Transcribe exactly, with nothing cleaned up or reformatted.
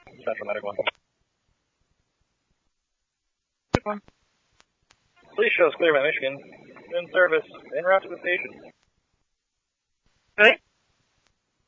Central Medic one. One. Police shows Clearview, Michigan. In service. En route to the station. Really?